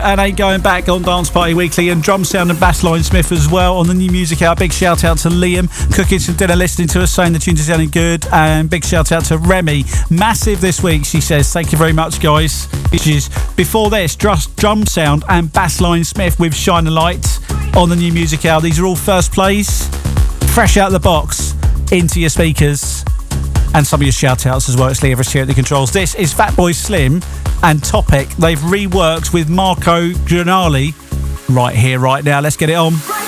and Ain't Going Back on Dance Party Weekly, and Drum Sound and Bassline Smith as well on the new music out. Big shout out to Liam, cooking some dinner, listening to us, saying the tunes are sounding good, and big shout out to Remy. Massive this week, she says. Thank you very much, guys. Before this, Drum Sound and Bassline Smith with Shine a Light on the new music out. These are all first plays, fresh out of the box, into your speakers, and some of your shout outs as well. It's Lee Everest here at the controls. This is Fatboy Slim and Topic. They've reworked with Marco Granali right here, right now. Let's get it on.